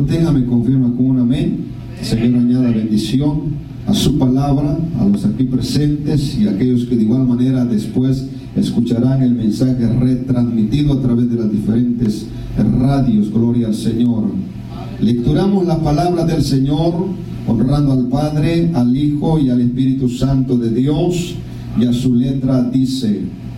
tenga me confirma con un amén. Señor, añada bendición a su palabra, a los aquí presentes y a aquellos que de igual manera después escucharán el mensaje retransmitido a través de las diferentes radios. Gloria al Señor. Lecturamos la palabra del Señor, honrando al Padre, al Hijo y al Espíritu Santo de Dios. Y a su letra dice: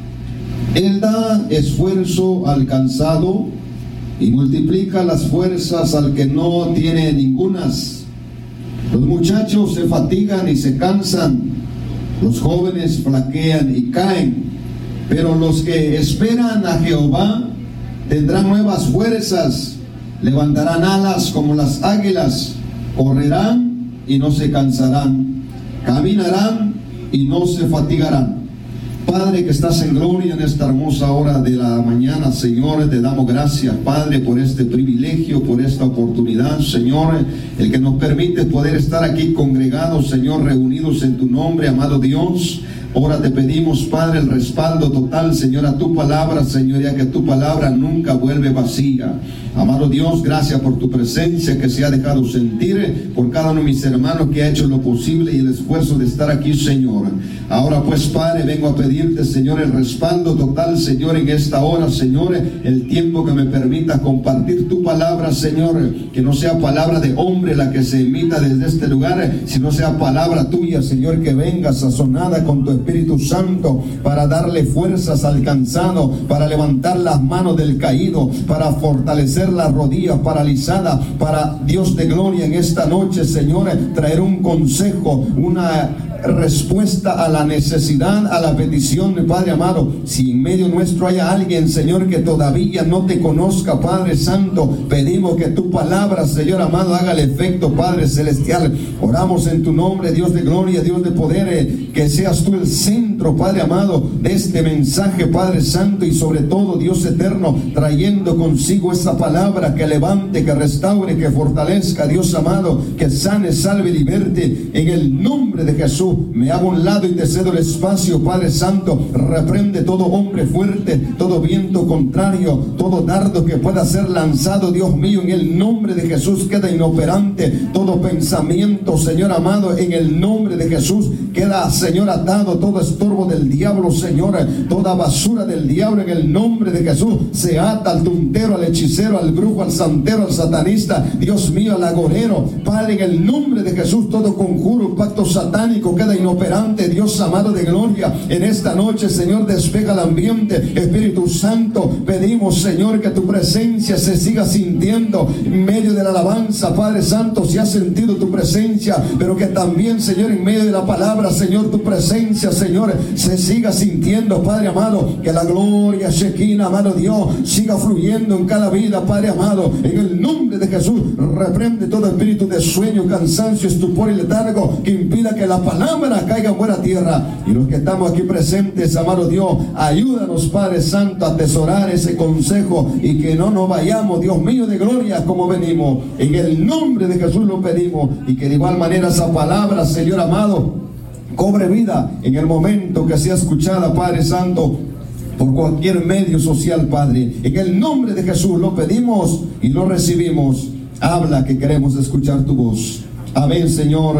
Él da esfuerzo al cansado y multiplica las fuerzas al que no tiene ningunas. Los muchachos se fatigan y se cansan, los jóvenes flaquean y caen, pero los que esperan a Jehová tendrán nuevas fuerzas, levantarán alas como las águilas, correrán y no se cansarán, caminarán y no se fatigarán. Padre que estás en gloria en esta hermosa hora de la mañana, Señor, te damos gracias, Padre, por este privilegio, por esta oportunidad, Señor, el que nos permite poder estar aquí congregados, Señor, reunidos en tu nombre, amado Dios. Ahora te pedimos, Padre, el respaldo total, Señor, a tu palabra, Señor, ya que tu palabra nunca vuelve vacía. Amado Dios, gracias por tu presencia que se ha dejado sentir por cada uno de mis hermanos que ha hecho lo posible y el esfuerzo de estar aquí, Señor. Ahora pues, Padre, vengo a pedirte, Señor, el respaldo total, Señor, en esta hora, Señor, el tiempo que me permita compartir tu palabra, Señor, que no sea palabra de hombre la que se emita desde este lugar, sino sea palabra tuya, Señor, que venga sazonada con tu Espíritu Santo para darle fuerzas al cansado, para levantar las manos del caído, para fortalecer las rodillas paralizadas, para, Dios de gloria, en esta noche, Señor, traer un consejo, una respuesta a la necesidad, a la petición, Padre amado. Si en medio nuestro haya alguien, Señor, que todavía no te conozca, Padre Santo, pedimos que tu palabra, Señor amado, haga el efecto, Padre Celestial. Oramos en tu nombre, Dios de gloria, Dios de poder, que seas tú el centro, Padre amado, de este mensaje, Padre Santo, y sobre todo, Dios eterno, trayendo consigo esa palabra que levante, que restaure, que fortalezca, Dios amado, que sane, salve y liberte, en el nombre de Jesús. Me hago a un lado y te cedo el espacio, Padre Santo. Reprende todo hombre fuerte, todo viento contrario, todo dardo que pueda ser lanzado, Dios mío, en el nombre de Jesús queda inoperante. Todo pensamiento, Señor amado, en el nombre de Jesús queda, Señor, atado. Todo estorbo del diablo, Señor, toda basura del diablo, en el nombre de Jesús se ata al tuntero, al hechicero, al brujo, al santero, al satanista, Dios mío, al agorero, Padre, en el nombre de Jesús. Todo conjuro, pacto satánico queda inoperante, Dios amado de gloria. En esta noche, Señor, despega el ambiente, Espíritu Santo, pedimos, Señor, que tu presencia se siga sintiendo en medio de la alabanza, Padre Santo. Si has sentido tu presencia, pero que también, Señor, en medio de la palabra, Señor, tu presencia, Señor, se siga sintiendo, Padre amado. Que la gloria, Shekinah, amado Dios, siga fluyendo en cada vida, Padre amado. En el nombre de Jesús, reprende todo espíritu de sueño, cansancio, estupor y letargo que impida que la palabra caiga en buena tierra. Y los que estamos aquí presentes, amado Dios, ayúdanos, Padre Santo, a atesorar ese consejo y que no nos vayamos, Dios mío de gloria, como venimos. En el nombre de Jesús lo pedimos, y que de igual manera esa palabra, Señor amado, cobre vida en el momento que sea escuchada, Padre Santo, por cualquier medio social, Padre. En el nombre de Jesús lo pedimos y lo recibimos. Habla, que queremos escuchar tu voz. Amén, Señor,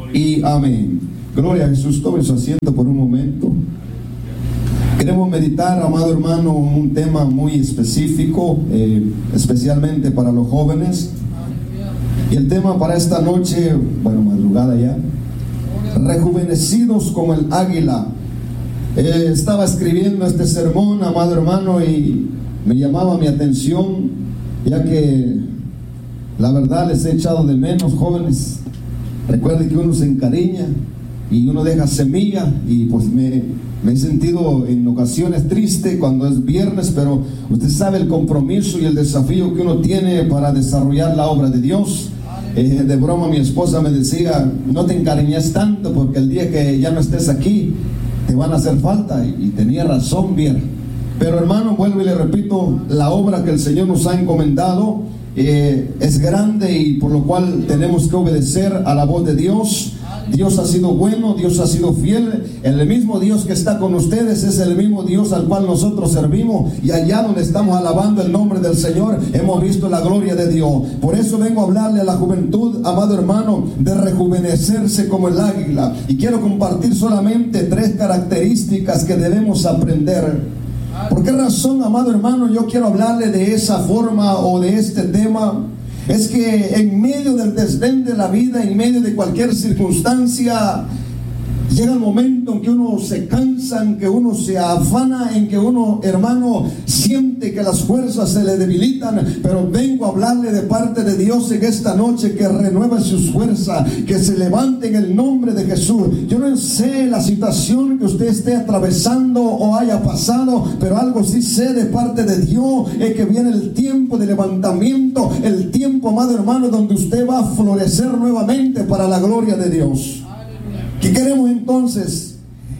y amén. Gloria a Jesús. Tome su asiento por un momento. Queremos meditar, amado hermano, un tema muy específico, especialmente para los jóvenes. Y el tema para esta noche, bueno, madrugada ya, rejuvenecidos como el águila. Estaba escribiendo este sermón, amado hermano, y me llamaba mi atención, ya que la verdad les he echado de menos, jóvenes. Recuerden que uno se encariña y uno deja semilla, y pues me he sentido en ocasiones triste cuando es viernes, pero usted sabe el compromiso y el desafío que uno tiene para desarrollar la obra de Dios. De broma mi esposa me decía: no te encariñes tanto, porque el día que ya no estés aquí te van a hacer falta. Y tenía razón, bien. Pero hermano, vuelvo y le repito, la obra que el Señor nos ha encomendado es grande, y por lo cual tenemos que obedecer a la voz de Dios. Dios ha sido bueno, Dios ha sido fiel. El mismo Dios que está con ustedes es el mismo Dios al cual nosotros servimos, y allá donde estamos alabando el nombre del Señor hemos visto la gloria de Dios. Por eso vengo a hablarle a la juventud, amado hermano, de rejuvenecerse como el águila, y quiero compartir solamente 3 características que debemos aprender. ¿Por qué razón, amado hermano, yo quiero hablarle de esa forma o de este tema? Es que en medio del desdén de la vida, en medio de cualquier circunstancia, llega el momento en que uno se cansa, en que uno se afana, en que uno, hermano, siente que las fuerzas se le debilitan. Pero vengo a hablarle de parte de Dios en esta noche, que renueve sus fuerzas, que se levante en el nombre de Jesús. Yo no sé la situación que usted esté atravesando o haya pasado, pero algo sí sé de parte de Dios, es que viene el tiempo de levantamiento, el tiempo, amado hermano, donde usted va a florecer nuevamente para la gloria de Dios. ¿Qué queremos entonces?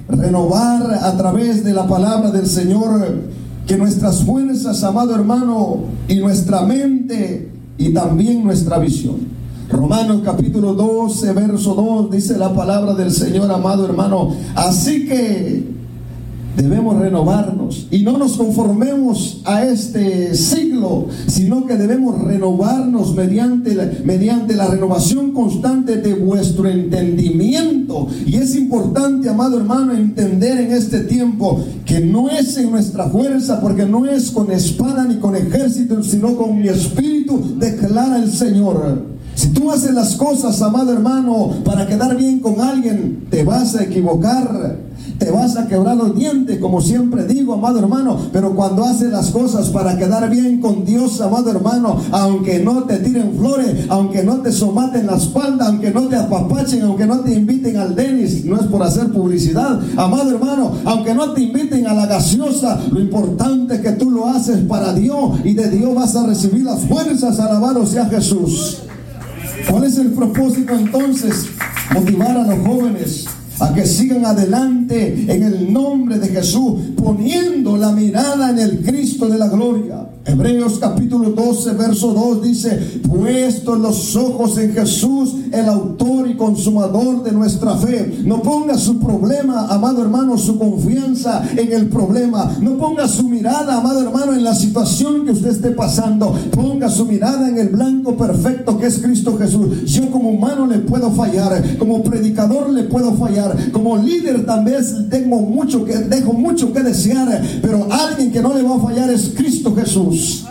Renovar a través de la palabra del Señor, que nuestras fuerzas, amado hermano, y nuestra mente y también nuestra visión. Romanos capítulo 12, verso 2, dice la palabra del Señor, amado hermano. Así que debemos renovarnos y no nos conformemos a este siglo, sino que debemos renovarnos mediante la renovación constante de vuestro entendimiento. Y es importante, amado hermano, entender en este tiempo que no es en nuestra fuerza, porque no es con espada ni con ejército, sino con mi espíritu, declara el Señor. Si tú haces las cosas, amado hermano, para quedar bien con alguien, te vas a equivocar. Te vas a quebrar los dientes, como siempre digo, amado hermano. Pero cuando haces las cosas para quedar bien con Dios, amado hermano, aunque no te tiren flores, aunque no te somaten la espalda, aunque no te apapachen, aunque no te inviten al Denis, no es por hacer publicidad, amado hermano, aunque no te inviten a la gaseosa, lo importante es que tú lo haces para Dios, y de Dios vas a recibir las fuerzas. Alabado sea Jesús. ¿Cuál es el propósito entonces? Motivar a los jóvenes a que sigan adelante en el nombre de Jesús, poniendo la mirada en el Cristo de la gloria. Hebreos capítulo 12, verso 2 dice: puestos los ojos en Jesús, el autor y consumador de nuestra fe. No ponga su problema, amado hermano, su confianza en el problema. No ponga su mirada, amado hermano, en la situación que usted esté pasando. Ponga su mirada en el blanco perfecto que es Cristo Jesús. Yo como humano le puedo fallar, como predicador le puedo fallar, como líder también dejo mucho que desear, pero alguien que no le va a fallar es Cristo Jesús.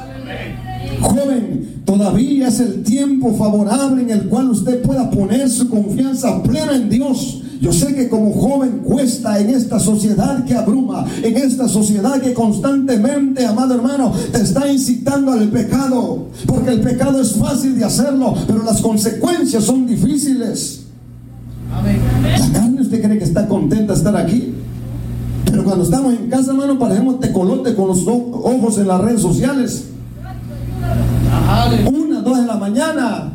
Joven, todavía es el tiempo favorable en el cual usted pueda poner su confianza plena en Dios. Yo sé que como joven cuesta en esta sociedad que abruma, en esta sociedad que constantemente, amado hermano, te está incitando al pecado, porque el pecado es fácil de hacerlo, pero las consecuencias son difíciles. La carne, ¿usted cree que está contenta de estar aquí? Pero cuando estamos en casa, hermano, parecemos tecolote con los ojos en las redes sociales. 1, 2 de la mañana.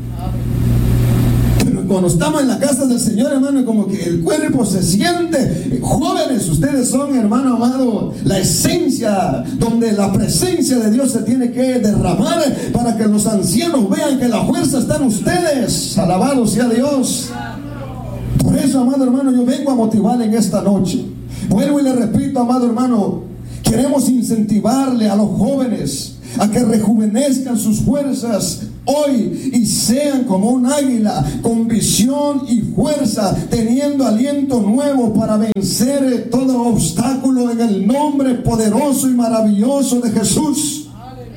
Pero cuando estamos en la casa del Señor, hermano, como que el cuerpo se siente. Jóvenes, ustedes son, hermano amado, la esencia donde la presencia de Dios se tiene que derramar para que los ancianos vean que la fuerza está en ustedes. Alabado sea Dios. Por eso, amado hermano, yo vengo a motivarle en esta noche. Vuelvo y le repito, amado hermano, queremos incentivarle a los jóvenes a que rejuvenezcan sus fuerzas hoy y sean como un águila, con visión y fuerza, teniendo aliento nuevo para vencer todo obstáculo en el nombre poderoso y maravilloso de Jesús.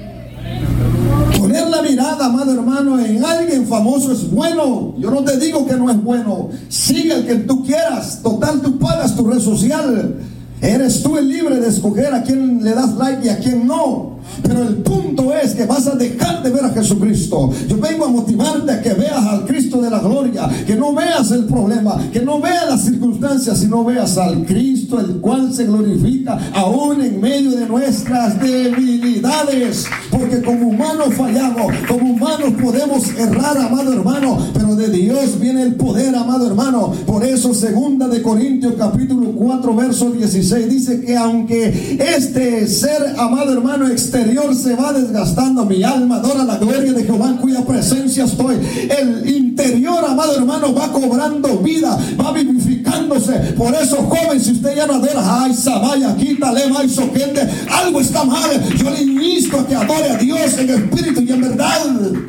Poner la mirada, amado hermano, en alguien famoso es bueno. Yo no te digo que no es bueno. Sigue el que tú quieras. Total, tú pagas tu red social. Eres tú el libre de escoger a quién le das like y a quién no. Pero el punto es que vas a dejar de ver a Jesucristo. Yo vengo a motivarte a que veas al Cristo de la gloria, que no veas el problema, que no veas las circunstancias, sino veas al Cristo, el cual se glorifica aún en medio de nuestras debilidades. Porque como humanos fallamos, como humanos podemos errar, amado hermano, pero de Dios viene el poder, amado hermano. Por eso 2 de Corintios capítulo 4 verso 16 dice que aunque este ser, amado hermano, exterior se va desgastando, mi alma adora la gloria de Jehová en cuya presencia estoy. El interior interior, amado hermano, va cobrando vida, va vivificándose. Por eso, joven, si usted ya no adora, ay, Samaya, quítale, ay, soquete, algo está mal. Yo le insto a que adore a Dios en espíritu y en verdad.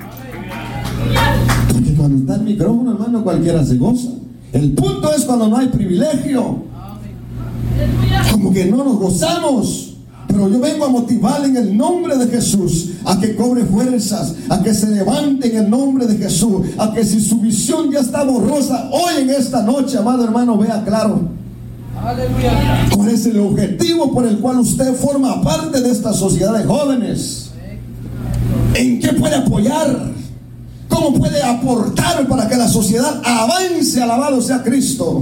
Porque cuando está el micrófono, hermano, cualquiera se goza. El punto es cuando no hay privilegio, como que no nos gozamos. Pero yo vengo a motivarle en el nombre de Jesús a que cobre fuerzas, a que se levante en el nombre de Jesús, a que si su visión ya está borrosa, hoy en esta noche, amado hermano, vea claro. Aleluya. ¿Cuál es el objetivo por el cual usted forma parte de esta sociedad de jóvenes? ¿En qué puede apoyar? ¿Cómo puede aportar para que la sociedad avance? Alabado sea Cristo.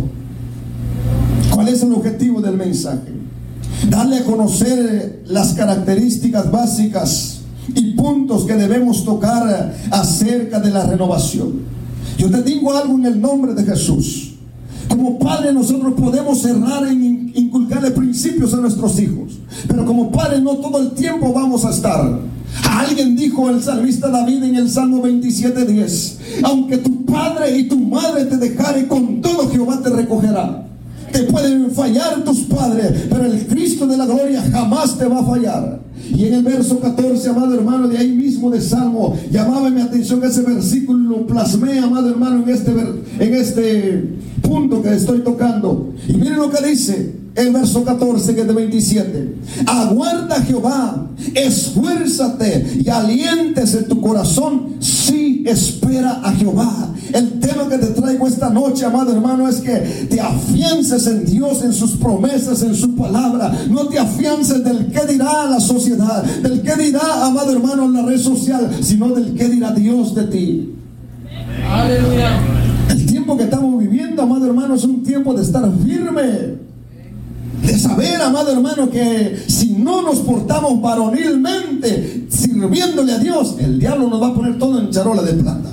¿Cuál es el objetivo del mensaje? Darle a conocer las características básicas y puntos que debemos tocar acerca de la renovación. Yo te digo algo en el nombre de Jesús. Como padre nosotros podemos errar en inculcarle principios a nuestros hijos, pero como padre no todo el tiempo vamos a estar. Alguien dijo, el salmista David, en el Salmo 27:10: aunque tu padre y tu madre te dejare, con todo Jehová te recogerá. Te pueden fallar tus padres, pero el Cristo de la gloria jamás te va a fallar. Y en el verso 14, amado hermano, de ahí mismo de Salmo, llamaba mi atención ese versículo, lo plasmé, amado hermano, en este punto que estoy tocando. Y miren lo que dice el verso 14, que es de 27: aguarda a Jehová, esfuérzate y aliéntese tu corazón, sí, espera a Jehová. El tema que te traigo esta noche, amado hermano, es que te afiances en Dios, en sus promesas, en su palabra. No te afiances del qué dirá la sociedad, del qué dirá, amado hermano, en la red social, sino del qué dirá Dios de ti. Aleluya. El tiempo que estamos viviendo, amado hermano, es un tiempo de estar firme, de saber, amado hermano, que si no nos portamos varonilmente sirviéndole a Dios, el diablo nos va a poner todo en charola de plata.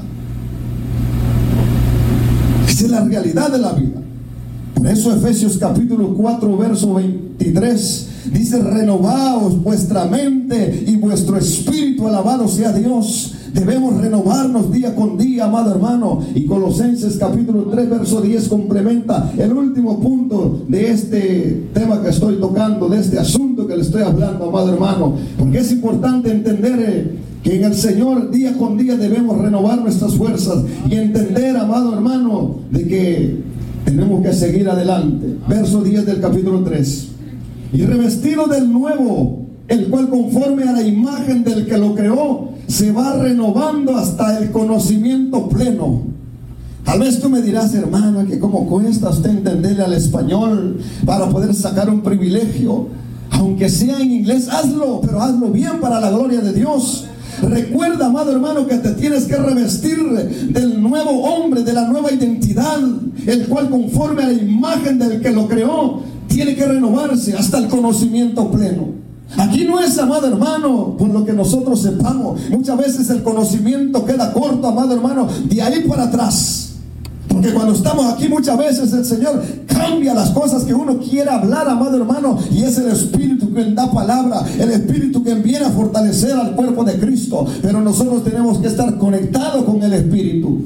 Esa es la realidad de la vida. Por eso Efesios capítulo 4 verso 23 dice: renovaos vuestra mente y vuestro espíritu, alabado sea Dios. Debemos renovarnos día con día, amado hermano. Y Colosenses capítulo 3 verso 10 complementa el último punto de este tema que estoy tocando, de este asunto que le estoy hablando, amado hermano. Porque es importante entender que en el Señor día con día debemos renovar nuestras fuerzas y entender, amado hermano, de que tenemos que seguir adelante. Verso 10 del capítulo 3: y revestido del nuevo, el cual conforme a la imagen del que lo creó, se va renovando hasta el conocimiento pleno. Tal vez tú me dirás, hermano, que cómo cuesta usted entenderle al español para poder sacar un privilegio. Aunque sea en inglés, hazlo, pero hazlo bien para la gloria de Dios. Recuerda, amado hermano, que te tienes que revestir del nuevo hombre, de la nueva identidad, el cual conforme a la imagen del que lo creó, tiene que renovarse hasta el conocimiento pleno. Aquí no es, amado hermano, por lo que nosotros sepamos. Muchas veces el conocimiento queda corto, amado hermano, de ahí para atrás. Porque cuando estamos aquí muchas veces el Señor cambia las cosas que uno quiere hablar, amado hermano, y es el Espíritu quien da palabra, el Espíritu quien viene a fortalecer al cuerpo de Cristo. Pero nosotros tenemos que estar conectados con el Espíritu.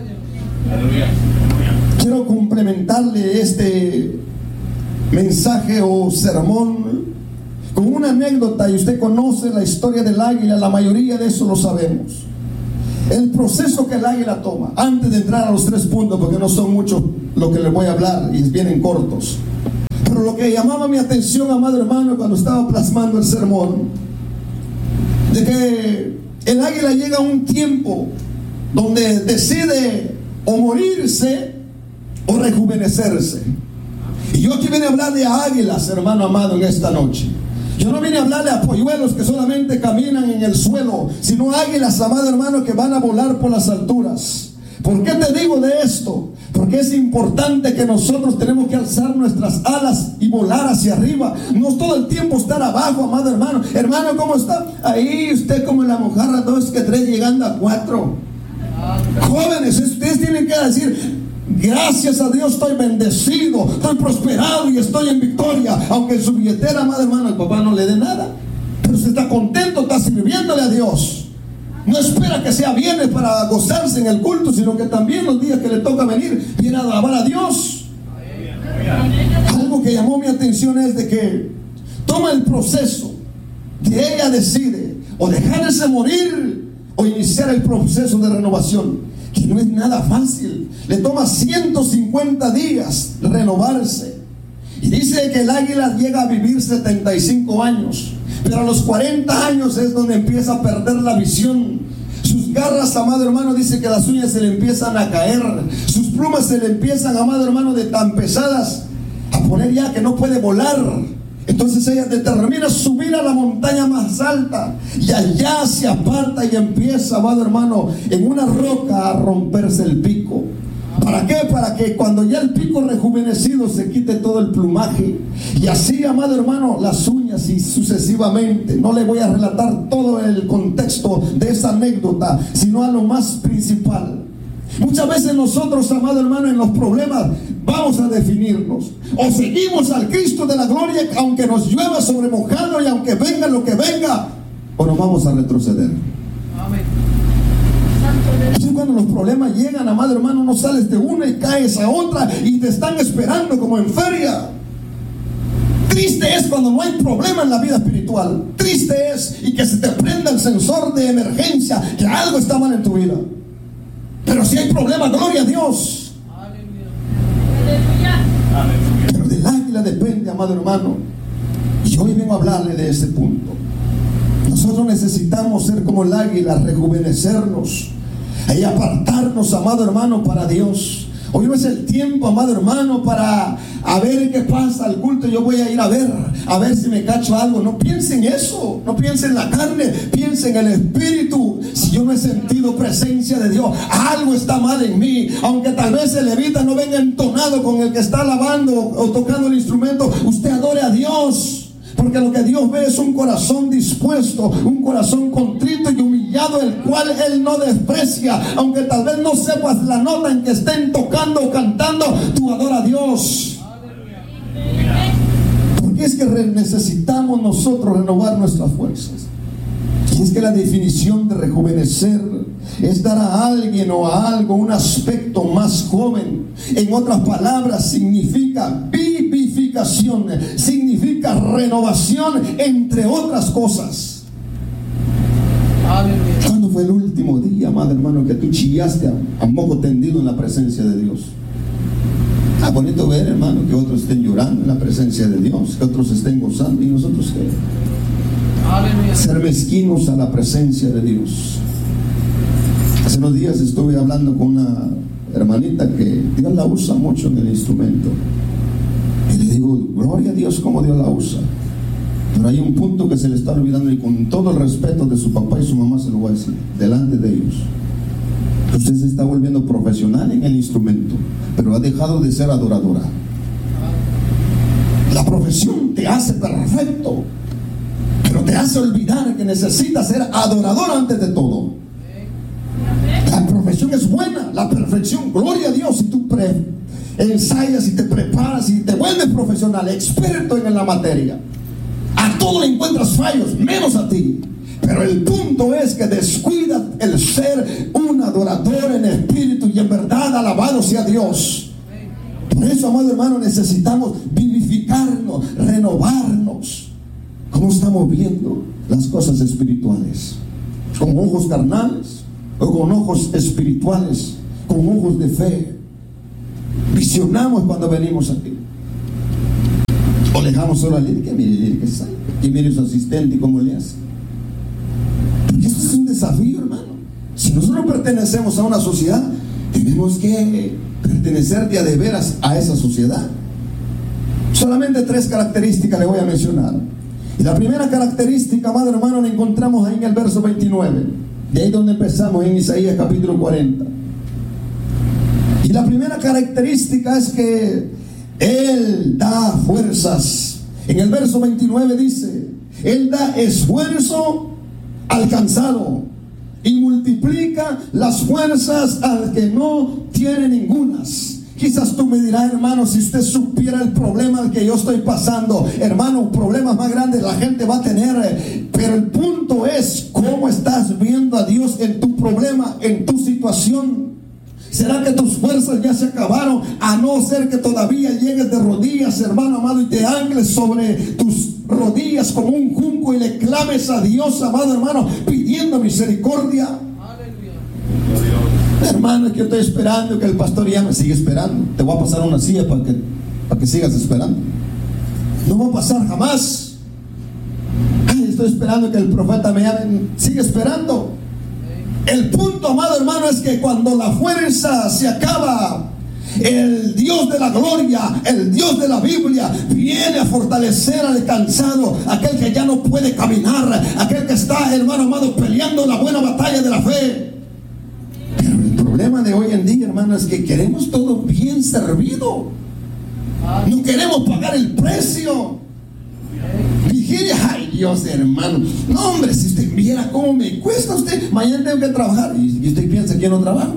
Quiero complementarle este mensaje o sermón con una anécdota, y usted conoce la historia del águila, la mayoría de eso lo sabemos. El proceso que el águila toma, antes de entrar a los 3 puntos, porque no son muchos lo que les voy a hablar y vienen cortos. Pero lo que llamaba mi atención, amado hermano, cuando estaba plasmando el sermón, de que el águila llega a un tiempo donde decide o morirse o rejuvenecerse. Y yo aquí vine a hablar de águilas, hermano amado, en esta noche. Yo no vine a hablarle a polluelos que solamente caminan en el suelo, sino águilas, amado hermano, que van a volar por las alturas. ¿Por qué te digo de esto? Porque es importante que nosotros tenemos que alzar nuestras alas y volar hacia arriba. No todo el tiempo estar abajo, amado hermano. Hermano, ¿cómo está? Ahí usted como la mojarra 2 que 3 llegando a 4. Jóvenes, ustedes tienen que decir: gracias a Dios estoy bendecido, estoy prosperado y estoy en victoria. Aunque en su billetera, amado hermano, el papá no le dé nada, pero usted está contento, está sirviéndole a Dios. No espera que sea viernes para gozarse en el culto, sino que también los días que le toca venir, viene a alabar a Dios. Algo que llamó mi atención es de que toma el proceso que ella decide o dejarse morir o iniciar el proceso de renovación, que no es nada fácil. Le toma 150 días renovarse. Y dice que el águila llega a vivir 75 años, pero a los 40 años es donde empieza a perder la visión. Sus garras, amado hermano, dice que las uñas se le empiezan a caer. Sus plumas se le empiezan, amado hermano, de tan pesadas a poner ya que no puede volar. Entonces ella determina subir a la montaña más alta, y allá se aparta y empieza, amado hermano, en una roca a romperse el pico. ¿Para qué? Para que cuando ya el pico rejuvenecido se quite todo el plumaje. Y así, amado hermano, las uñas y sucesivamente. No le voy a relatar todo el contexto de esa anécdota, sino a lo más principal. Muchas veces nosotros, amado hermano, en los problemas vamos a definirnos. O seguimos al Cristo de la gloria, aunque nos llueva sobre mojado y aunque venga lo que venga, o nos vamos a retroceder. Amén. Así cuando los problemas llegan, amado hermano, no sales de una y caes a otra y te están esperando como en feria. Triste es cuando no hay problema en la vida espiritual. Triste es y que se te prenda el sensor de emergencia, que algo está mal en tu vida. Pero si hay problema, gloria a Dios. Pero del águila depende, amado hermano. Y hoy vengo a hablarle de ese punto. Nosotros necesitamos ser como el águila, rejuvenecernos y apartarnos, amado hermano, para Dios. Hoy no es el tiempo, amado hermano, para a ver qué pasa al culto. Yo voy a ir a ver si me cacho algo. No piense en eso, no piense en la carne, piense en el espíritu. Si yo no he sentido presencia de Dios, algo está mal en mí. Aunque tal vez el levita no venga entonado con el que está alabando o tocando el instrumento, usted adore a Dios. Porque lo que Dios ve es un corazón dispuesto, un corazón contrito y humillado, el cual Él no desprecia. Aunque tal vez no sepas la nota en que estén tocando o cantando, tú adora a Dios. Porque es que necesitamos nosotros renovar nuestras fuerzas. Y es que la definición de rejuvenecer es dar a alguien o a algo un aspecto más joven. En otras palabras, significa vivificación, significa renovación, entre otras cosas. ¿Cuándo fue el último día, amado hermano, que tú chillaste a moco tendido en la presencia de Dios? Ah, bonito ver, hermano, que otros estén llorando en la presencia de Dios, que otros estén gozando, y nosotros qué. Ser mezquinos a la presencia de Dios. Hace unos días estuve hablando con una hermanita que Dios la usa mucho en el instrumento, y le digo, gloria a Dios como Dios la usa, pero hay un punto que se le está olvidando, y con todo el respeto de su papá y su mamá se lo voy a decir delante de ellos. Usted se está volviendo profesional en el instrumento, pero ha dejado de ser adoradora. La profesión te hace perfecto, pero te hace olvidar que necesitas ser adorador antes de todo. La profesión es buena, la perfección, gloria a Dios, si tú ensayas y te preparas y te vuelves profesional, experto en la materia. A todo le encuentras fallos, menos a ti. Pero el punto es que descuida el ser un adorador en espíritu y en verdad. Alabado sea Dios. Por eso, amado hermano, necesitamos vivificarnos, renovarnos. ¿Cómo estamos viendo las cosas espirituales? ¿Con ojos carnales o con ojos espirituales? Con ojos de fe. Visionamos cuando venimos aquí, o le dejamos solo al líder, que mire que sabe, que mire su asistente y cómo le hace. Porque eso es un desafío, hermano. Si nosotros pertenecemos a una sociedad, tenemos que pertenecer de a de veras a esa sociedad. Solamente 3 características le voy a mencionar. Y la primera característica, amado hermano, la encontramos ahí en el verso 29. De ahí donde empezamos, en Isaías capítulo 40. Y la primera característica es que Él da fuerzas. En el verso 29 dice, Él da esfuerzo al cansado y multiplica las fuerzas al que no tiene ningunas. Quizás tú me dirás, hermano, si usted supiera el problema al que yo estoy pasando, hermano, problemas más grandes la gente va a tener, pero el punto es cómo estás viendo a Dios problema, en tu situación? ¿Será que tus fuerzas ya se acabaron? A no ser que todavía llegues de rodillas, hermano amado, y te ancles sobre tus rodillas como un junco y le clames a Dios, amado hermano, pidiendo misericordia. Hermano, es que yo estoy esperando que el pastor llame. Sigue esperando. Te voy a pasar una silla para que sigas esperando. No va a pasar jamás. Ay, estoy esperando que el profeta me llame. Sigue esperando. El punto, amado hermano, es que cuando la fuerza se acaba, el Dios de la gloria, el Dios de la Biblia, viene a fortalecer al cansado, aquel que ya no puede caminar, aquel que está, hermano amado, peleando la buena batalla de la fe. Pero el problema de hoy en día, hermano, es que queremos todo bien servido. No queremos pagar el precio. Vigilia, ay Dios, hermano. No, hombre, si usted viera cómo me cuesta usted, mañana tengo que trabajar. Y usted piensa que yo no trabajo.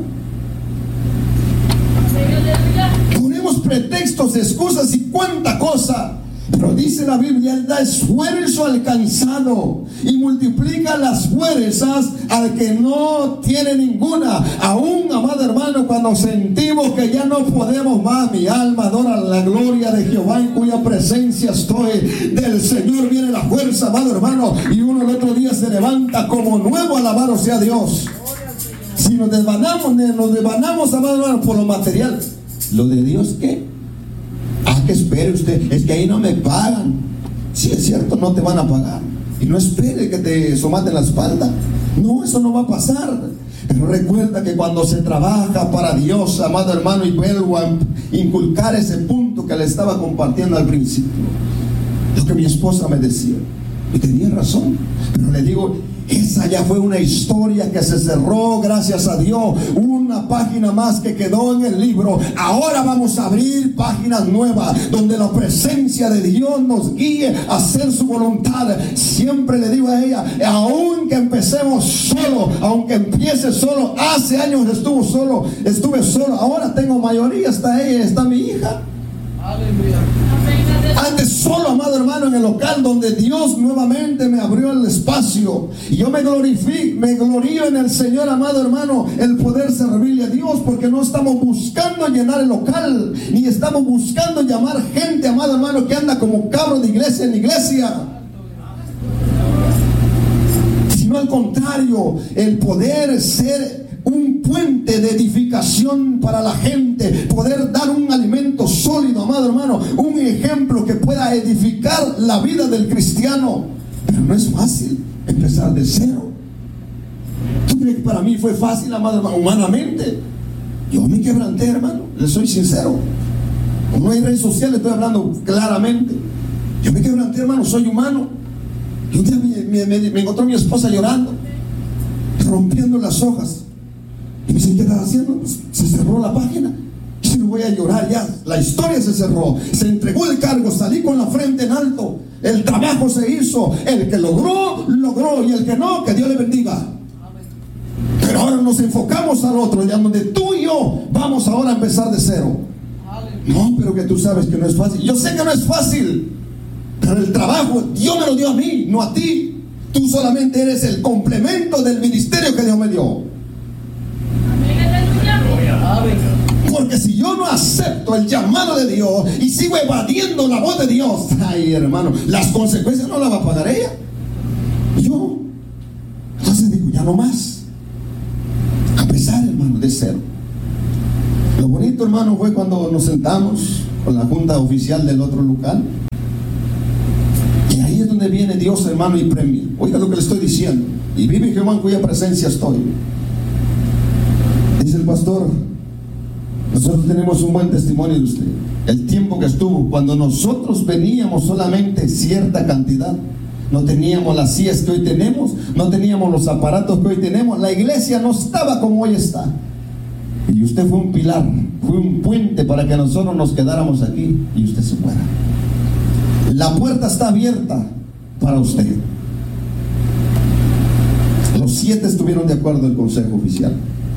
Ponemos pretextos, excusas y cuánta cosa. Pero dice la Biblia, Él da esfuerzo al cansado y multiplica las fuerzas al que no tiene ninguna. Aún, amado hermano, cuando sentimos que ya no podemos más, mi alma adora la gloria de Jehová en cuya presencia estoy. Del Señor viene la fuerza, amado hermano, y uno el otro día se levanta como nuevo, alabado sea Dios. Si nos desvanamos, amado hermano, por lo material, ¿lo de Dios qué? Que espere usted, es que ahí no me pagan. Sí, es cierto, no te van a pagar. Y no espere que te somaten la espalda. No, eso no va a pasar. Pero recuerda que cuando se trabaja para Dios, amado hermano, y vuelvo a inculcar ese punto que le estaba compartiendo al principio, lo que mi esposa me decía, y tenía razón, pero le digo, esa ya fue una historia que se cerró, gracias a Dios, una página más que quedó en el libro. Ahora vamos a abrir páginas nuevas donde la presencia de Dios nos guíe a hacer su voluntad. Siempre le digo a ella, aunque empecemos solo, aunque empiece solo, hace años estuve solo, ahora tengo mayoría, está ella, está mi hija. Aleluya. Antes solo, amado hermano, en el local donde Dios nuevamente me abrió el espacio. Y yo me glorío en el Señor, amado hermano, el poder servirle a Dios, porque no estamos buscando llenar el local, ni estamos buscando llamar gente, amado hermano, que anda como cabro de iglesia en iglesia. Sino al contrario, el poder ser un puente de edificación para la gente, poder dar un alimento sólido, amado hermano, un ejemplo que pueda edificar la vida del cristiano. Pero no es fácil empezar de cero. ¿Tú crees que para mí fue fácil, amado hermano? Humanamente, yo me quebranté, hermano, le soy sincero. Como no hay redes sociales, estoy hablando claramente. Yo me quebranté, hermano, soy humano. Y un día me encontró mi esposa llorando, rompiendo las hojas. Y me dice, ¿qué estás haciendo? Pues se cerró la página. Y si no voy a llorar ya, la historia se cerró, se entregó el cargo, salí con la frente en alto, el trabajo se hizo, el que logró, y el que no, que Dios le bendiga. Pero ahora nos enfocamos al otro, ya donde tú y yo vamos ahora a empezar de cero. No, pero que tú sabes que no es fácil. Yo sé que no es fácil, pero el trabajo Dios me lo dio a mí, no a ti. Tú solamente eres el complemento del ministerio que Dios me dio. Porque si yo no acepto el llamado de Dios y sigo evadiendo la voz de Dios, ay hermano, las consecuencias no las va a pagar ella, yo. Entonces digo, ya no más. A pesar, hermano, de cero. Lo bonito, hermano, fue cuando nos sentamos con la junta oficial del otro local. Y ahí es donde viene Dios, hermano, y premia. Oiga lo que le estoy diciendo. Y vive Jehová en cuya presencia estoy. Dice el pastor, nosotros tenemos un buen testimonio de usted. El tiempo que estuvo, cuando nosotros veníamos solamente cierta cantidad, no teníamos las sillas que hoy tenemos, no teníamos los aparatos que hoy tenemos, la iglesia no estaba como hoy está. Y usted fue un pilar, fue un puente para que nosotros nos quedáramos aquí y usted se fuera. La puerta está abierta para usted. Los 7 estuvieron de acuerdo en el consejo oficial.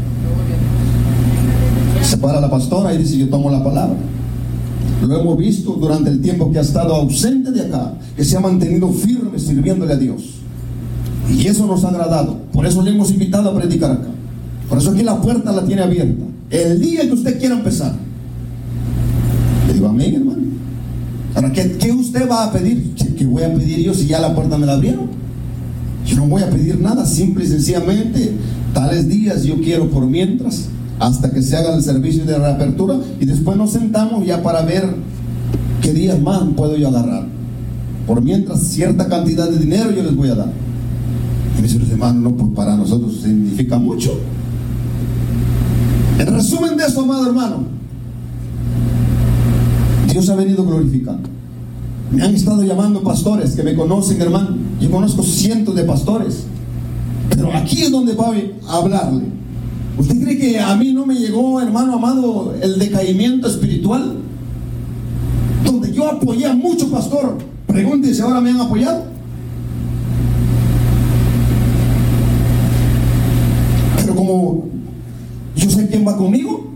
Se para la pastora y dice, yo tomo la palabra. Lo hemos visto durante el tiempo que ha estado ausente de acá, que se ha mantenido firme sirviéndole a Dios. Y eso nos ha agradado. Por eso le hemos invitado a predicar acá. Por eso aquí la puerta la tiene abierta. El día que usted quiera empezar. Le digo amén, hermano. Ahora, ¿qué usted va a pedir? ¿Qué voy a pedir yo si ya la puerta me la abrieron? Yo no voy a pedir nada, simple y sencillamente, tales días yo quiero por mientras, hasta que se haga el servicio de reapertura, y después nos sentamos ya para ver qué días más puedo yo agarrar. Por mientras, cierta cantidad de dinero yo les voy a dar. Y me dicen los hermanos, no, pues para nosotros significa mucho. En resumen de eso, amado hermano, Dios ha venido glorificando. Me han estado llamando pastores que me conocen, hermano. Yo conozco cientos de pastores, pero aquí es donde voy a hablarle. ¿Usted cree que a mí no me llegó, hermano amado, el decaimiento espiritual? Donde yo apoyé a mucho pastor. Pregúntese si ahora me han apoyado. Pero como yo sé quién va conmigo,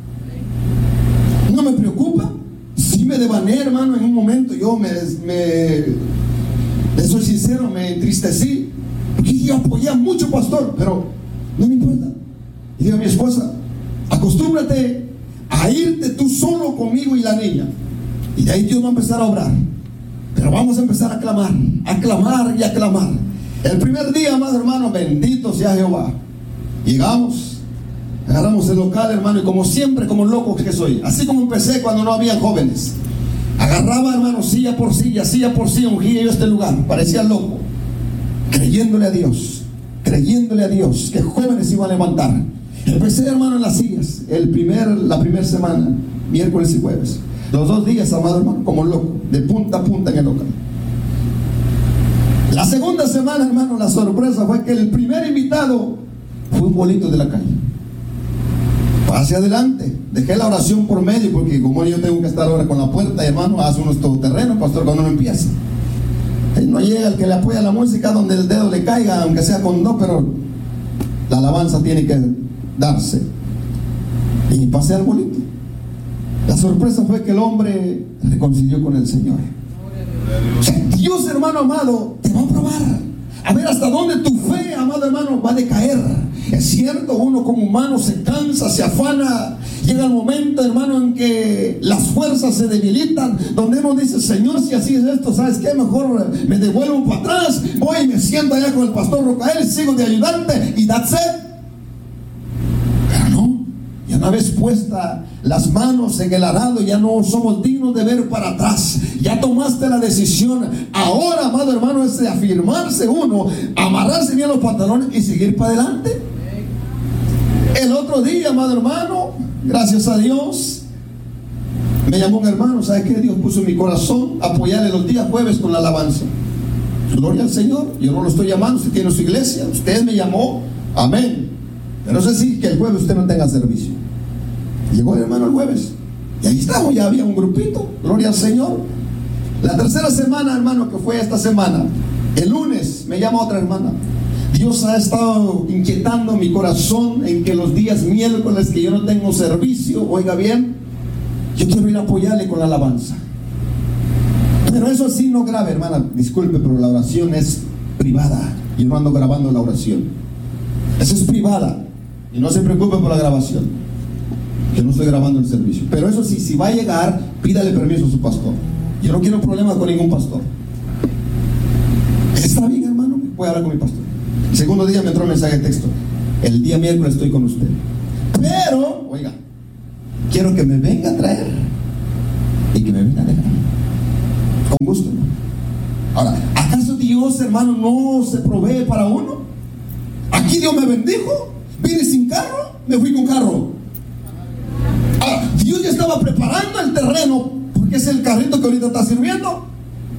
no me preocupa. Si me devané, hermano, en un momento yo le soy sincero, me entristecí, porque yo apoyé a mucho pastor, pero no me importa. Y digo a mi esposa, acostúmbrate a irte tú solo conmigo y la niña, y de ahí Dios va a empezar a obrar. Pero vamos a empezar a clamar y a clamar. El primer día, amado hermano, bendito sea Jehová, llegamos, agarramos el local, hermano, y como siempre, como loco que soy, así como empecé cuando no había jóvenes, agarraba, hermano, silla por silla, ungía yo este lugar, parecía loco, creyéndole a Dios que jóvenes iban a levantar. Empecé, hermano, en las sillas, la primera semana, miércoles y jueves, los 2 días, amado hermano, como loco, de punta a punta en el local. La segunda semana, hermano, la sorpresa fue que el primer invitado fue un bolito de la calle. Hacia adelante, dejé la oración por medio, porque como yo tengo que estar ahora con la puerta, hermano, hace unos todoterrenos, pastor, cuando uno empieza. No llega el que le apoya la música donde el dedo le caiga, aunque sea con do, pero la alabanza tiene que darse. Y pasé al bolito. La sorpresa fue que el hombre reconcilió con el Señor. O sea, Dios, hermano amado, te va a probar. A ver hasta dónde tu fe, amado hermano, va a decaer. Es cierto, uno como humano se cansa, se afana. Llega el momento, hermano, en que las fuerzas se debilitan, donde uno dice, Señor, si así es esto, ¿sabes qué? Mejor me devuelvo para atrás, voy y me siento allá con el pastor Rocael, sigo de ayudante y that's it. Pero no, ya una vez puesta las manos en el arado, ya no somos dignos de ver para atrás. Ya tomaste la decisión. Ahora, amado hermano, es de afirmarse uno, amarrarse bien los pantalones y seguir para adelante. El otro día, amado hermano, gracias a Dios, me llamó un hermano. ¿Sabe qué? Dios puso en mi corazón apoyarle los días jueves con la alabanza. Gloria al Señor. Yo no lo estoy llamando, usted tiene su iglesia, usted me llamó, amén. Pero no sé si que el jueves usted no tenga servicio. Llegó el hermano el jueves y ahí estamos, ya había un grupito, gloria al Señor. La tercera semana, hermano, que fue esta semana, el lunes me llama otra hermana. Dios ha estado inquietando mi corazón en que los días miércoles que yo no tengo servicio, oiga bien, yo quiero ir a apoyarle con la alabanza. Pero eso sí no grave, hermana, disculpe, pero la oración es privada. Yo no ando grabando la oración. Eso es privada. Y no se preocupe por la grabación. Yo no estoy grabando el servicio. Pero eso sí, si va a llegar, pídale permiso a su pastor. Yo no quiero problemas con ningún pastor. Está bien, hermano, voy a hablar con mi pastor. El segundo día me entró un mensaje de texto. El día miércoles estoy con usted. Pero, oiga, quiero que me venga a traer y que me venga a dejar. Con gusto, hermano. Ahora, ¿acaso Dios, hermano, no se provee para uno? Aquí Dios me bendijo. Vine sin carro, me fui con carro. Ahora, Dios ya estaba preparando el terreno, porque es el carrito que ahorita está sirviendo.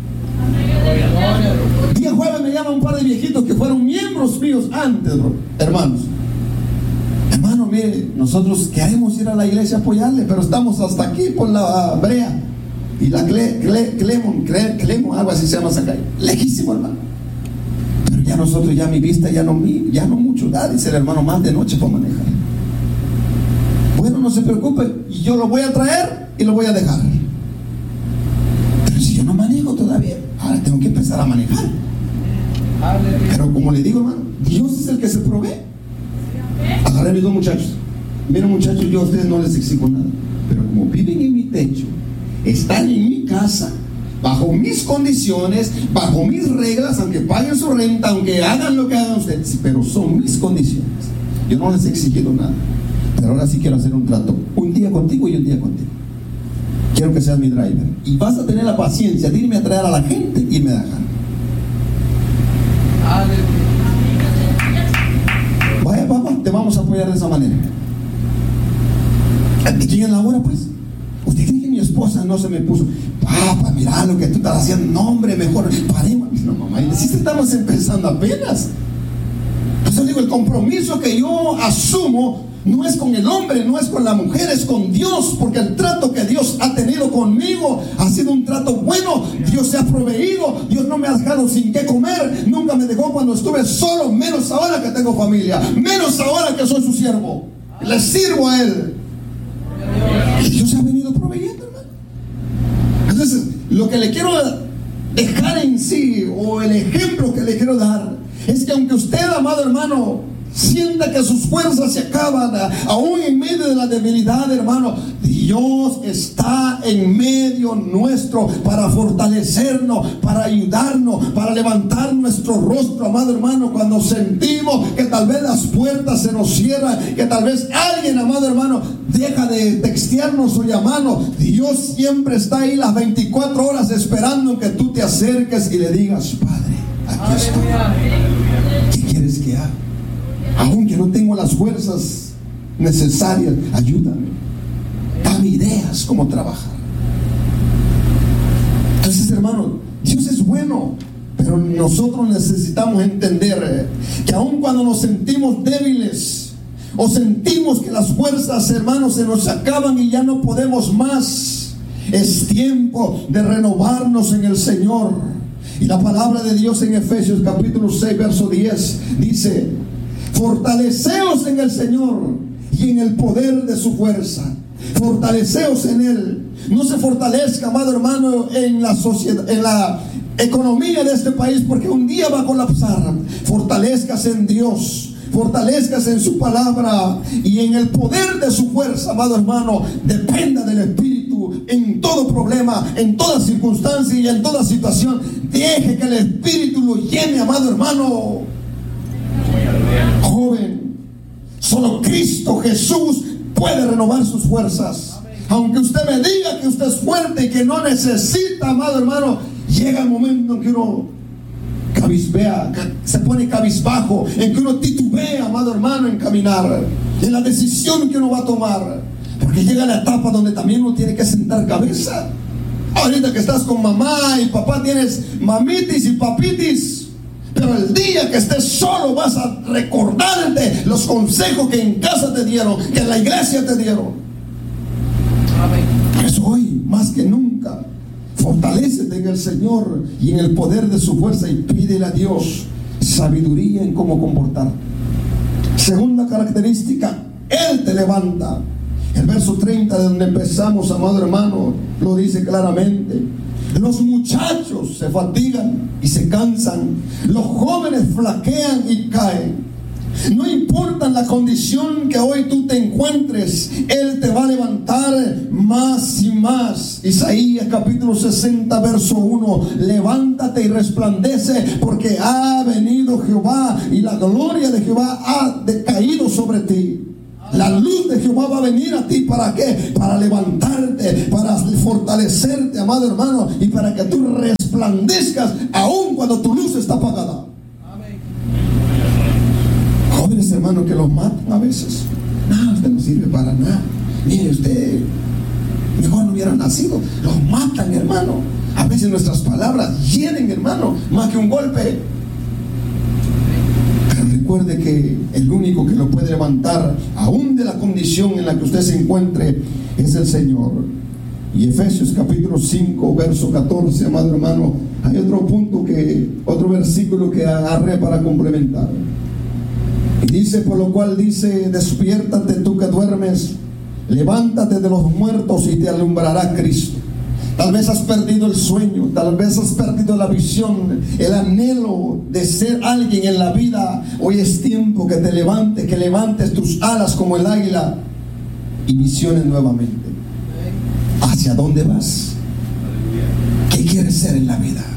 Día jueves me llama un par de viejitos que fueron miembros míos antes, hermanos. Hermano, mire, nosotros queremos ir a la iglesia a apoyarle, pero estamos hasta aquí por la Brea y la Clemon, algo así se llama esa calle. Lejísimo, hermano. Pero ya nosotros, ya mi vista ya no mucho da, dice el hermano, más de noche para manejar. Bueno, no se preocupe, yo lo voy a traer y lo voy a dejar. Pero si yo no manejo todavía, ahora tengo que empezar a manejar. Pero como le digo, hermano, Dios es el que se provee. Agarré mis dos muchachos. Miren, muchachos, yo a ustedes no les exijo nada, pero como viven en mi techo, están en mi casa, bajo mis condiciones, bajo mis reglas, aunque paguen su renta, aunque hagan lo que hagan ustedes, pero son mis condiciones. Yo no les he exigido nada, pero ahora sí quiero hacer un trato, un día contigo y un día contigo. Quiero que seas mi driver y vas a tener la paciencia de irme a traer a la gente y me dejan. Vaya, papá, te vamos a apoyar de esa manera. ¿Quién es la hora, pues? ¿Usted cree que mi esposa no se me puso? Papá, mira lo que tú estás haciendo. No, hombre, mejor paremos. No, mamá, y si estamos empezando apenas. Entonces digo, el compromiso que yo asumo no es con el hombre, no es con la mujer, es con Dios, porque el trato que Dios ha tenido conmigo ha sido un trato bueno. Dios se ha proveído, Dios no me ha dejado sin qué comer, nunca me dejó cuando estuve solo, menos ahora que tengo familia, menos ahora que soy su siervo, le sirvo a Él. Y Dios ha venido proveyendo, hermano. Entonces, lo que le quiero dejar en sí, o el ejemplo que le quiero dar, es que aunque usted, amado hermano, sienta que sus fuerzas se acaban, aún en medio de la debilidad, hermano, Dios está en medio nuestro para fortalecernos, para ayudarnos, para levantar nuestro rostro, amado hermano, cuando sentimos que tal vez las puertas se nos cierran, que tal vez alguien, amado hermano, deja de textearnos o llamarnos. Dios siempre está ahí las 24 horas esperando que tú te acerques y le digas: Padre, aquí estoy. ¿Qué quieres que haga? Aunque no tengo las fuerzas necesarias, ayúdame, dame ideas cómo trabajar. Entonces, hermano, Dios es bueno, pero nosotros necesitamos entender que aun cuando nos sentimos débiles o sentimos que las fuerzas, hermanos, se nos acaban y ya no podemos más, es tiempo de renovarnos en el Señor. Y la palabra de Dios en Efesios capítulo 6 verso 10 dice: fortaleceos en el Señor y en el poder de su fuerza. Fortaleceos en Él. No se fortalezca, amado hermano, en la sociedad, en la economía de este país, porque un día va a colapsar. Fortalezcase en Dios, fortalezcase en su palabra y en el poder de su fuerza, amado hermano. Dependa del Espíritu en todo problema, en toda circunstancia y en toda situación. Deje que el Espíritu lo llene, amado hermano. Joven, solo Cristo Jesús puede renovar sus fuerzas. Aunque usted me diga que usted es fuerte y que no necesita, amado hermano, llega el momento en que uno cabizbea, se pone cabizbajo, en que uno titubea, amado hermano, en caminar, en la decisión que uno va a tomar, porque llega la etapa donde también uno tiene que sentar cabeza. Ahorita que estás con mamá y papá, tienes mamitis y papitis. Pero el día que estés solo vas a recordarte los consejos que en casa te dieron, que en la iglesia te dieron. Por eso hoy, más que nunca, fortalécete en el Señor y en el poder de su fuerza y pídele a Dios sabiduría en cómo comportarte. Segunda característica, Él te levanta. El verso 30 de donde empezamos, amado hermano, lo dice claramente. Los muchachos se fatigan y se cansan, los jóvenes flaquean y caen. No importa la condición que hoy tú te encuentres, Él te va a levantar más y más. Isaías capítulo 60 verso 1: levántate y resplandece, porque ha venido Jehová y la gloria de Jehová ha decaído sobre ti. La luz de Jehová va a venir a ti. ¿Para qué? Para levantarte, para fortalecerte, amado hermano, y para que tú resplandezcas aun cuando tu luz está apagada. Amén. Jóvenes hermanos que los matan a veces. No, usted no sirve para nada. Mire, usted mejor no hubiera nacido. Los matan, hermano. A veces nuestras palabras hieren, hermano, más que un golpe. Recuerde que el único que lo puede levantar, aún de la condición en la que usted se encuentre, es el Señor. Y Efesios capítulo 5 verso 14, amado hermano, hay otro versículo que agarré para complementar. Y dice: por lo cual dice, despiértate tú que duermes, levántate de los muertos y te alumbrará Cristo. Tal vez has perdido el sueño, tal vez has perdido la visión, el anhelo de ser alguien en la vida. Hoy es tiempo que te levantes, que levantes tus alas como el águila y visiones nuevamente. ¿Hacia dónde vas? ¿Qué quieres ser en la vida?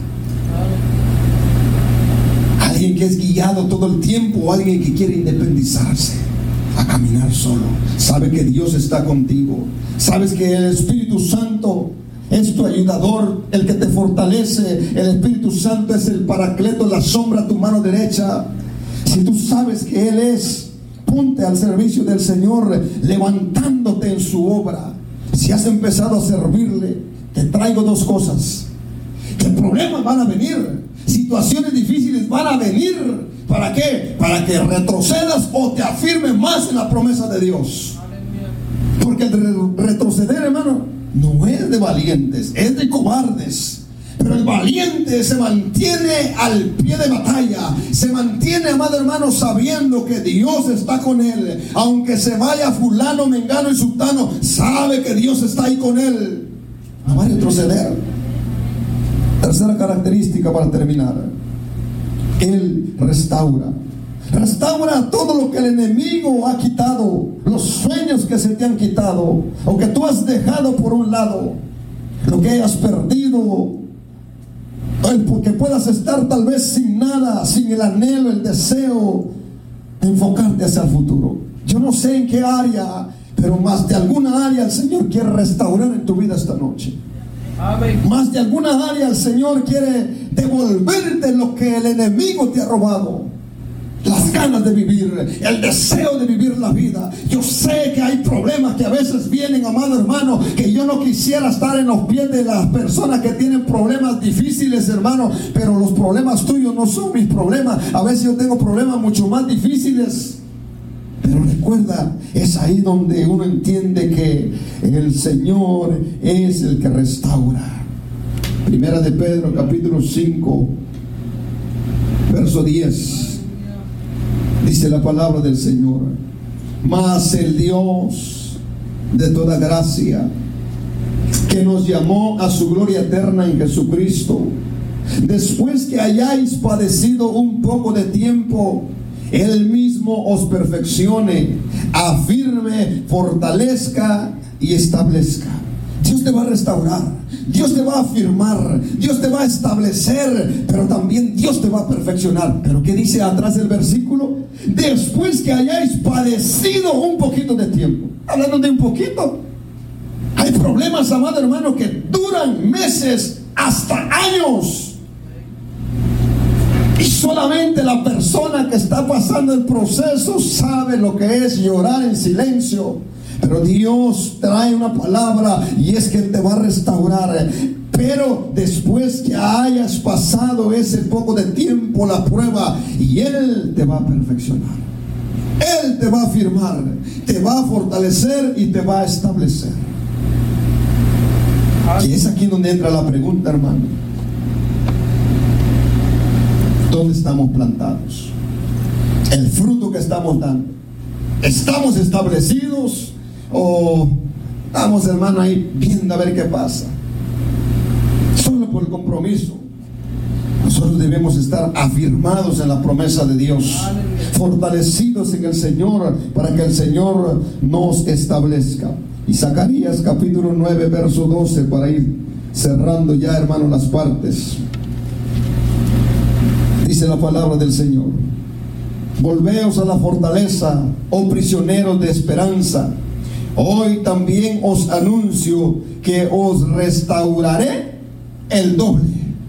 ¿Alguien que es guiado todo el tiempo o alguien que quiere independizarse a caminar solo? Sabe que Dios está contigo. Sabes que el Espíritu Santo es tu ayudador, el que te fortalece. El Espíritu Santo es el paracleto, la sombra a tu mano derecha. Si tú sabes que Él es, ponte al servicio del Señor, levantándote en su obra. Si has empezado a servirle, te traigo dos cosas: que problemas van a venir, situaciones difíciles van a venir. ¿Para qué? Para que retrocedas o te afirmes más en la promesa de Dios. Porque el retroceder, hermano, no es de valientes, es de cobardes. Pero el valiente se mantiene al pie de batalla, se mantiene, amado hermano, sabiendo que Dios está con él. Aunque se vaya fulano, mengano y sultano, sabe que Dios está ahí con él. No va a retroceder. Tercera característica para terminar: Él restaura. Restaura todo lo que el enemigo ha quitado, los sueños que se te han quitado o que tú has dejado por un lado, lo que hayas perdido, porque puedas estar tal vez sin nada, sin el anhelo, el deseo de enfocarte hacia el futuro. Yo no sé en qué área, pero más de alguna área el Señor quiere restaurar en tu vida esta noche. Amén. Más de alguna área el Señor quiere devolverte lo que el enemigo te ha robado. Las ganas de vivir, el deseo de vivir la vida. Yo sé que hay problemas que a veces vienen, amado hermano, que yo no quisiera estar en los pies de las personas que tienen problemas difíciles, hermano, pero los problemas tuyos no son mis problemas. A veces yo tengo problemas mucho más difíciles. Pero recuerda, es ahí donde uno entiende que el Señor es el que restaura. Primera de Pedro, capítulo 5, verso 10. Dice la palabra del Señor: mas el Dios de toda gracia, que nos llamó a su gloria eterna en Jesucristo, después que hayáis padecido un poco de tiempo, Él mismo os perfeccione, afirme, fortalezca y establezca. Dios te va a restaurar, Dios te va a afirmar, Dios te va a establecer, pero también Dios te va a perfeccionar. ¿Pero qué dice atrás del versículo? Después que hayáis padecido un poquito de tiempo. Hablando de un poquito, hay problemas, amado hermano, que duran meses hasta años. Y solamente la persona que está pasando el proceso sabe lo que es llorar en silencio. Pero Dios trae una palabra y es que Él te va a restaurar. Pero después que hayas pasado ese poco de tiempo, la prueba, y Él te va a perfeccionar. Él te va a afirmar, te va a fortalecer y te va a establecer. Y es aquí donde entra la pregunta, hermano: ¿dónde estamos plantados? El fruto que estamos dando. ¿Estamos establecidos o estamos, hermano, ahí viendo a ver qué pasa? Solo por el compromiso. Nosotros debemos estar afirmados en la promesa de Dios, fortalecidos en el Señor, para que el Señor nos establezca. Y Zacarías capítulo 9 verso 12, para ir cerrando ya, hermano, las partes. Dice la palabra del Señor: volveos a la fortaleza, oh prisioneros de esperanza. Hoy también os anuncio que os restauraré el doble.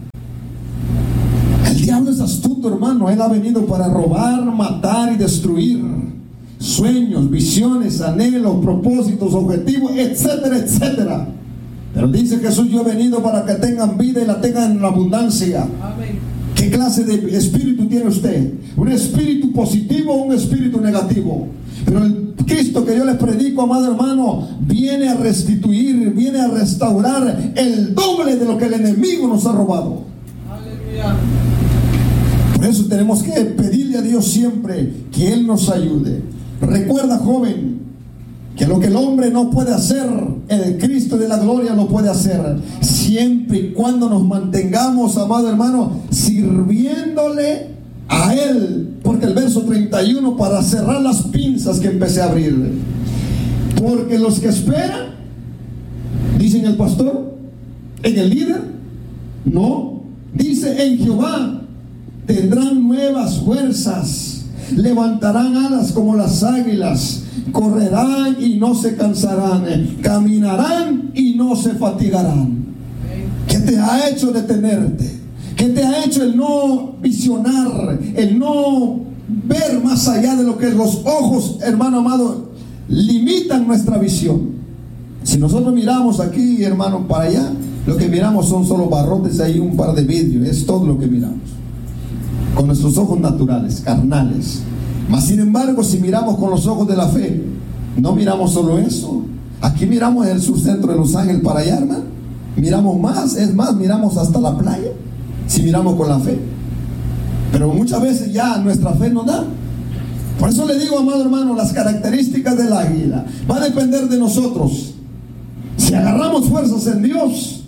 El diablo es astuto, hermano. Él ha venido para robar, matar y destruir sueños, visiones, anhelos, propósitos, objetivos, etcétera, etcétera. Pero dice Jesús: yo he venido para que tengan vida y la tengan en abundancia. Amén. ¿Qué clase de espíritu tiene usted? ¿Un espíritu positivo o un espíritu negativo? Pero el Cristo que yo les predico, amado hermano, viene a restituir, viene a restaurar el doble de lo que el enemigo nos ha robado. Aleluya. Por eso tenemos que pedirle a Dios siempre que Él nos ayude. Recuerda, joven, que lo que el hombre no puede hacer, el Cristo de la gloria lo puede hacer, siempre y cuando nos mantengamos, amado hermano, sirviéndole a Él. Porque el verso 31, para cerrar las pinzas que empecé a abrir, porque los que esperan, dice en el pastor, en el líder, no, dice en Jehová tendrán nuevas fuerzas, levantarán alas como las águilas, correrán y no se cansarán, caminarán y no se fatigarán. ¿Qué te ha hecho detenerte? ¿Qué te ha hecho el no visionar, el no ver más allá de lo que los ojos, hermano amado, limitan nuestra visión? Si nosotros miramos aquí, hermano, para allá, lo que miramos son solo barrotes ahí, un par de vidrios, es todo lo que miramos con nuestros ojos naturales, carnales. Mas sin embargo, si miramos con los ojos de la fe, no miramos solo eso. Aquí miramos el subcentro de Los Ángeles para allá, hermano. Miramos más, es más, miramos hasta la playa, si miramos con la fe. Pero muchas veces ya nuestra fe no da. Por eso le digo, amado hermano, las características del águila va a depender de nosotros. Si agarramos fuerzas en Dios,